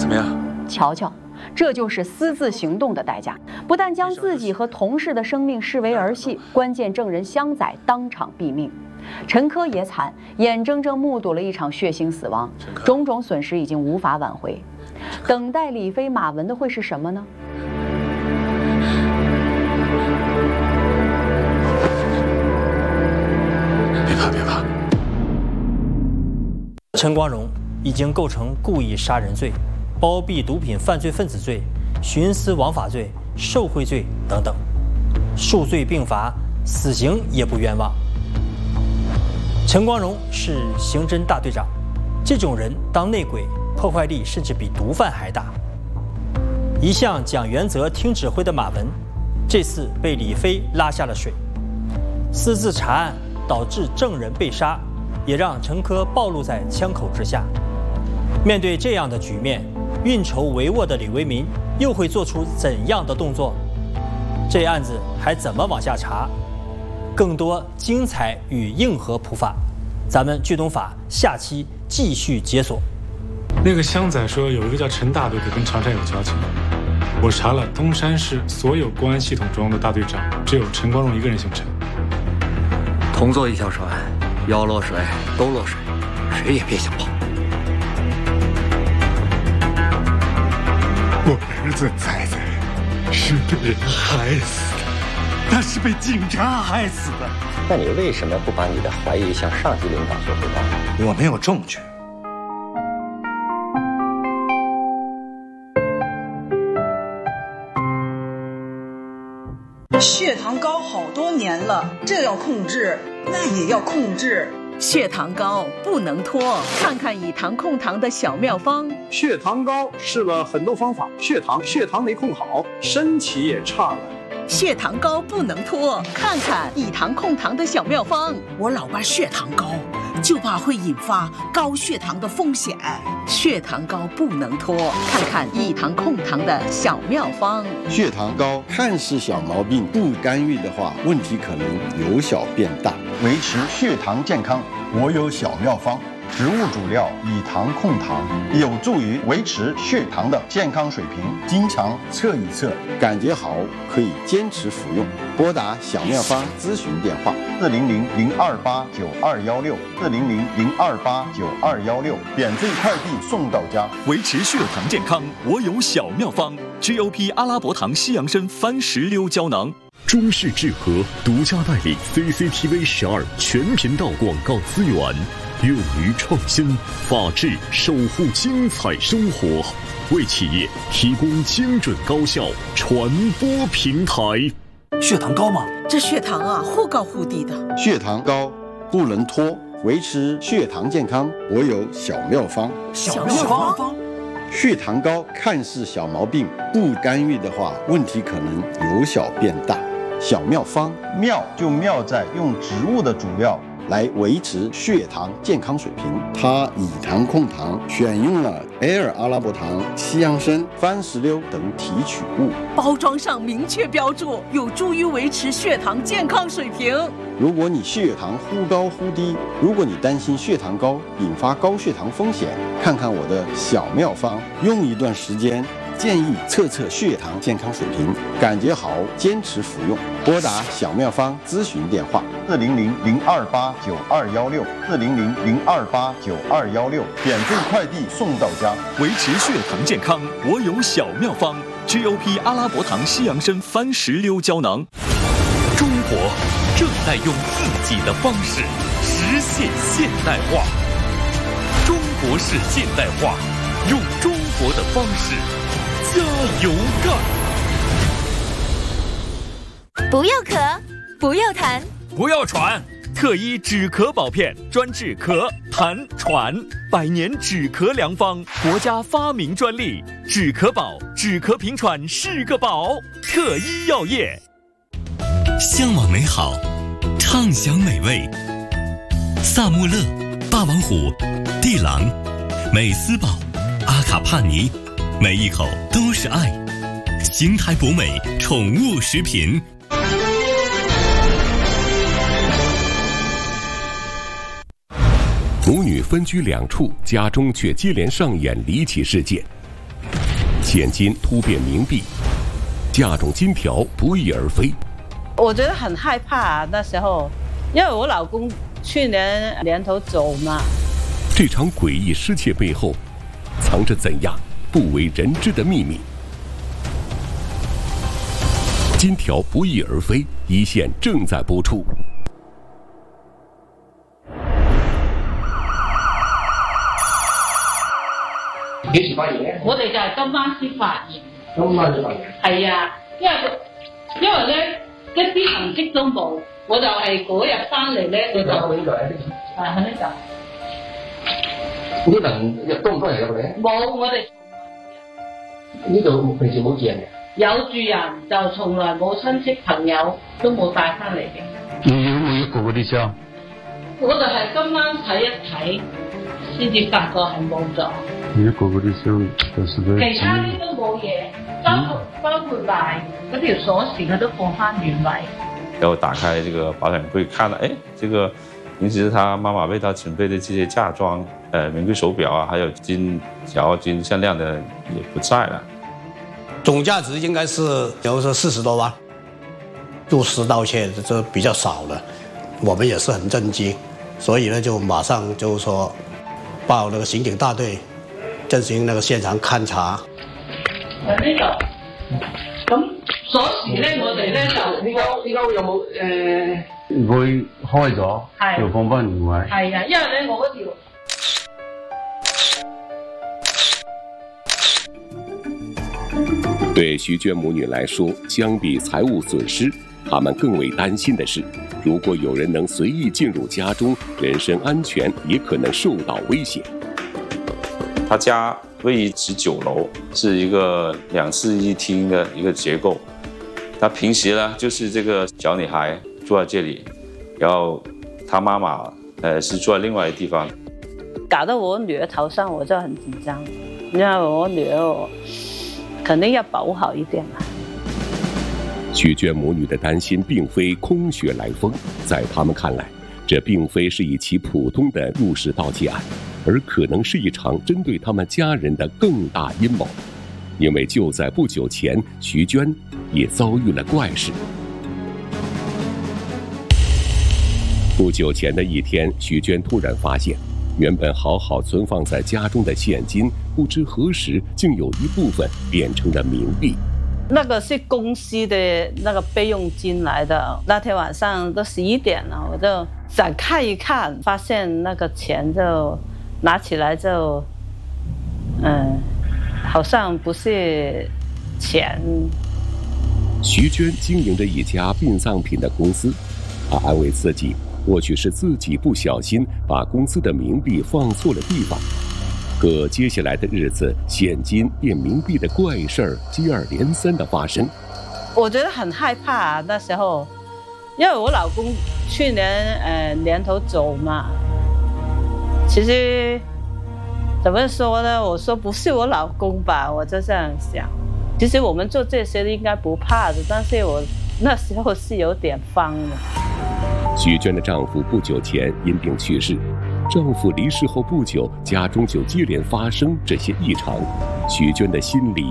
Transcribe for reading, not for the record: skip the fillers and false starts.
怎么样？ 瞧瞧，这就是私自行动的代价。不但将自己和同事的生命视为儿戏，关键证人湘载当场毙命。陈科也惨，眼睁睁目睹了一场血腥死亡，种种损失已经无法挽回。等待李飞、马文的会是什么呢？ 别怕。 陈光荣已经构成故意杀人罪、包庇毒品犯罪分子罪、徇私枉法罪、受贿罪等等，数罪并罚，死刑也不冤枉。陈光荣是刑侦大队长，这种人当内鬼，破坏力甚至比毒贩还大。一向讲原则、听指挥的马文，这次被李飞拉下了水。私自查案导致证人被杀，也让陈科暴露在枪口之下。面对这样的局面，运筹帷幄的李为民又会做出怎样的动作？这案子还怎么往下查？更多精彩与硬核普法，咱们剧东法下期继续解锁。 那个湘仔说有一个叫陈大队的跟常山有交情，我查了东山市所有公安系统中的大队长，只有陈光荣一个人姓陈。 同坐一条船，腰落水都落水，谁也别想跑。 我儿子仔仔是被人害死的，他是被警察害死的。 那你为什么不把你的怀疑向上级领导做汇报？ 我没有证据。 血糖高好多年了，这要控制，那也要控制。 血糖高不能拖，看看以糖控糖的小妙方。 血糖高试了很多方法，血糖没控好，身体也差了。 血糖高不能拖，看看以糖控糖的小妙方。 我老爸血糖高，就怕会引发高血糖的风险。 血糖高不能拖，看看以糖控糖的小妙方。 血糖高看似小毛病，不干预的话，问题可能由小变大。维持血糖健康，我有小妙方。植物主料以糖控糖，有助于维持血糖的健康水平。经常测一测，感觉好可以坚持服用。拨打小妙方咨询电话：400-028-9216，400-028-9216，免费快递送到家。 维持血糖健康，我有小妙方 ：GOP 阿拉伯糖西洋参番石榴胶囊。 中视智和独家代理 CCTV 12全频道广告资源，勇于创新，法治守护精彩生活，为企业提供精准高效传播平台。 血糖高吗？ 这血糖啊，忽高忽低的。 血糖高不能拖，维持血糖健康，我有小妙方。 小妙方。 血糖高看似小毛病，不干预的话，问题可能由小变大。小妙方，妙就妙在用植物的主料来维持血糖健康水平。它以糖控糖，选用了埃尔阿拉伯糖、西洋参、番石榴等提取物， 包装上明确标注，有助于维持血糖健康水平。 如果你血糖忽高忽低，如果你担心血糖高引发高血糖风险，看看我的小妙方，用一段时间。建议测测血糖健康水平，感觉好坚持服用。拨打小妙方咨询电话：400-028-9216，400-028-9216，免费快递送到家。 维持血糖健康，我有小妙方 ：GOP 阿拉伯糖西洋参番石榴胶囊。中国正在用自己的方式实现现代化。中国式现代化，用中国的方式。加油干！ 不要咳，不要痰， 不要喘。特医止咳宝片，专治咳、痰、喘，100年止咳良方，国家发明专利。止咳宝，止咳平喘是个宝。特医药业。 向往美好，畅享美味。萨穆勒、霸王虎、地朗、美斯宝、阿卡帕尼。每一口都是爱，邢台博美宠物食品。 母女分居两处，家中却接连上演离奇事件。 现金突变冥币，价中金条不翼而飞。 我觉得很害怕那时候，因为我老公去年年头走嘛。 这场诡异失窃背后，藏着怎样不为人知的秘密？金条不翼而飞，一线正在播出。 幾時發現嘅？我哋就係今晚先發現。今晚先發現？係啊，因為咧一啲痕跡都冇，我就係嗰日翻嚟咧，我就喺呢度喺呢度。呢輪多唔多人入嚟咧？冇，我哋呢度平時冇住人嘅。有住人就從來冇親戚朋友都冇帶翻嚟嘅。每一個嗰啲箱，我就係今晚睇一睇，先至發覺係冇咗。每一個嗰啲箱就是其他啲都冇嘢，包括埋嗰條鎖匙，佢都放翻原位。 然後打開這個保險櫃，看了，哎，這個平時他媽媽為他準備的這些嫁妝，名貴手錶啊，還有金條、金項鏈的也不在了。 總價值應該是，比如說40多萬，入室盜竊這比較少了，我們也是很震驚，所以呢就馬上就說報那個刑警大隊進行那個現場勘查。 呢度，咁鎖匙咧，我哋咧就呢個有冇佢開咗，就放翻原位。係啊，因為咧我嗰條。 对徐娟母女来说，相比财物损失，他们更为担心的是，如果有人能随意进入家中，人身安全也可能受到威胁。 他家位于19楼，是一个2室1厅的一个结构。他平时呢，就是这个小女孩住在这里，然后她妈妈是住在另外一个地方。 搞得我女儿头上我就很紧张，因为我女儿肯定要保护好一点嘛。 徐娟母女的担心并非空穴来风，在他们看来，这并非是一起普通的入室盗窃案，而可能是一场针对他们家人的更大阴谋。因为就在不久前，徐娟也遭遇了怪事。不久前的一天，徐娟突然发现，原本好好存放在家中的现金，不知何时竟有一部分变成了冥币。 那个是公司的那个备用金来的。那天晚上都11点了，我就想看一看，发现那个钱就拿起来就，好像不是钱。 徐娟经营着一家殡葬品的公司，她安慰自己，或许是自己不小心把公司的冥币放错了地方。可接下来的日子，现金变冥币的怪事儿接二连三的发生。 我觉得很害怕那时候，因为我老公去年年头走嘛。其实怎么说呢？我说不是我老公吧，我就这样想。其实我们做这些应该不怕的，但是我那时候是有点慌的。 徐娟的丈夫不久前因病去世。丈夫离世后不久，家中就接连发生这些异常，徐娟的心里